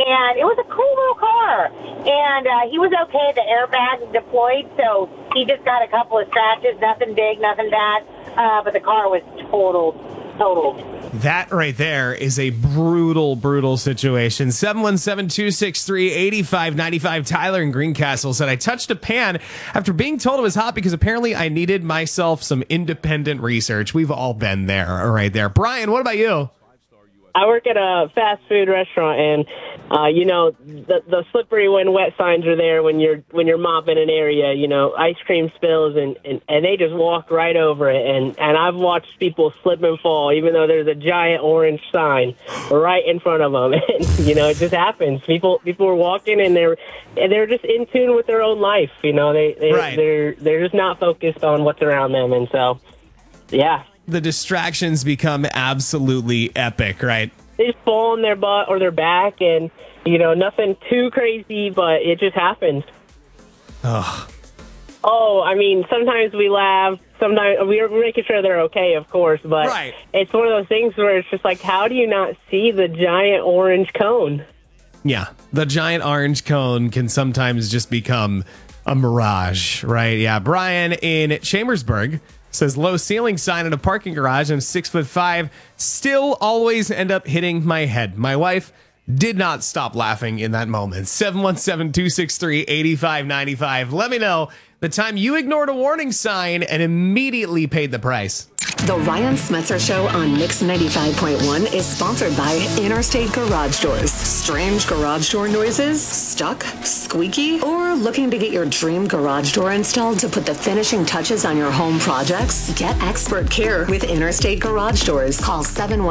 And it was a cool little car. And he was okay. The airbag deployed, so he just got a couple of scratches. Nothing big, nothing bad. But the car was totaled. That right there is a brutal, brutal situation. 717-263-8595. Tyler in Greencastle said, I touched a pan after being told it was hot because apparently I needed myself some independent research. We've all been there right there. Brian, what about you? I work at a fast food restaurant, and the slippery when wet signs are there when you're mopping an area. Ice cream spills, and they just walk right over it. And I've watched people slip and fall, even though there's a giant orange sign right in front of them. And it just happens. People are walking, and they're just in tune with their own life. They're just not focused on what's around them, and so yeah. The distractions become absolutely epic, right? They just fall on their butt or their back, and nothing too crazy, but it just happens. Sometimes we laugh, sometimes we're making sure they're okay, of course, but right. It's one of those things where it's just like, how do you not see the giant orange cone? Yeah, the giant orange cone can sometimes just become a mirage, right? Yeah, Brian in Chambersburg says low ceiling sign in a parking garage. I'm 6'5", still always end up hitting my head. My wife did not stop laughing in that moment. 717-263-8595. Let me know the time you ignored a warning sign and immediately paid the price. The Ryan Smetzer Show on Mix 95.1 is sponsored by Interstate Garage Doors. Strange garage door noises? Stuck? Squeaky? Or looking to get your dream garage door installed to put the finishing touches on your home projects? Get expert care with Interstate Garage Doors. Call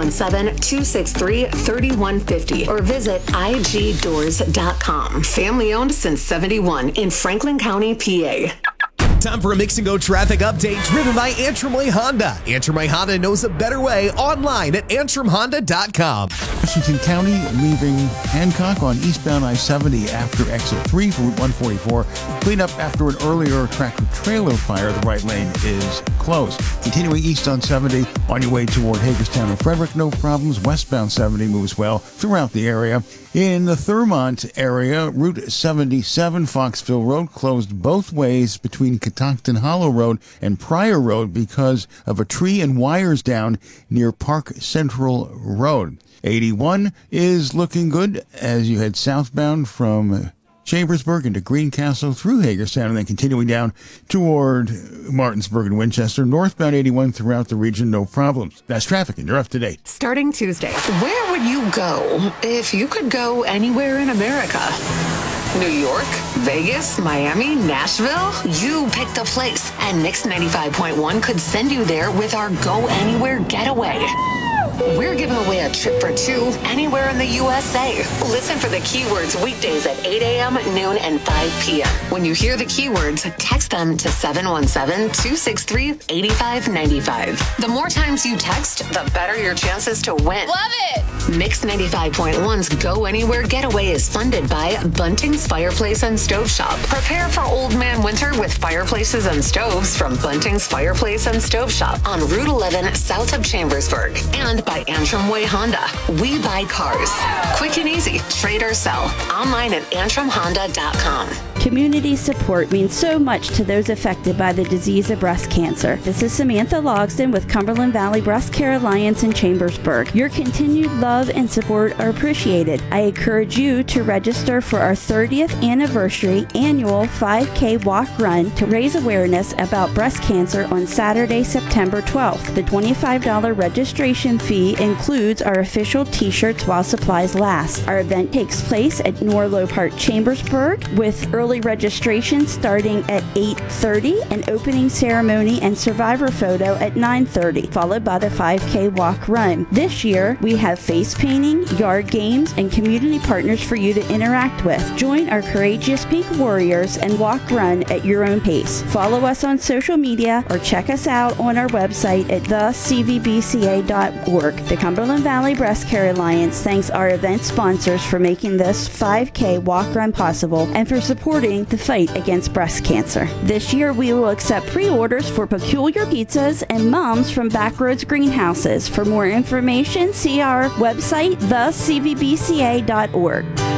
717-263-3150 or visit igdoors.com. Family owned since 71 in Franklin County, PA. Time for a Mix and Go traffic update driven by Antrim Way Honda. Antrim Way Honda knows a better way online at antrimhonda.com. Washington County leaving Hancock on eastbound I-70 after exit 3 for Route 144. Clean up after an earlier tractor-trailer fire. The right lane is closed. Continuing east on 70 on your way toward Hagerstown and Frederick, no problems. Westbound 70 moves well throughout the area. In the Thurmont area, Route 77, Foxville Road, closed both ways between Catoctin Hollow Road and Pryor Road because of a tree and wires down near Park Central Road. 81 is looking good as you head southbound from Chambersburg into Greencastle through Hagerstown and then continuing down toward Martinsburg and Winchester. Northbound 81 throughout the region, no problems. That's traffic, and you're up to date. Starting Tuesday, where would you go if you could go anywhere in America? New York, Vegas, Miami, Nashville? You picked the place, and Mix 95.1 could send you there with our Go Anywhere Getaway. We're giving away a trip for two anywhere in the USA. Listen for the keywords weekdays at 8 a.m., noon, and 5 p.m. When you hear the keywords, text them to 717-263-8595. The more times you text, the better your chances to win. Love it! Mix 95.1's Go Anywhere Getaway is funded by Bunting's Fireplace and Stove Shop. Prepare for old man winter with fireplaces and stoves from Bunting's Fireplace and Stove Shop on Route 11 south of Chambersburg. And by Antrim Way Honda. We buy cars. Quick and easy. Trade or sell. Online at antrimhonda.com. Community support means so much to those affected by the disease of breast cancer. This is Samantha Logsdon with Cumberland Valley Breast Care Alliance in Chambersburg. Your continued love and support are appreciated. I encourage you to register for our 30th anniversary annual 5K walk run to raise awareness about breast cancer on Saturday, September 12th. The $25 registration fee includes our official t-shirts while supplies last. Our event takes place at Norlow Park, Chambersburg, with early registration starting at 8:30, an opening ceremony and survivor photo at 9:30, followed by the 5K walk run. This year, we have face painting, yard games, and community partners for you to interact with. Join our courageous pink warriors and walk run at your own pace. Follow us on social media or check us out on our website at thecvbca.org. The Cumberland Valley Breast Care Alliance thanks our event sponsors for making this 5K walk run possible and for supporting the fight against breast cancer. This year, we will accept pre-orders for Peculiar Pizzas and Moms from Backroads Greenhouses. For more information, see our website, thecvbca.org.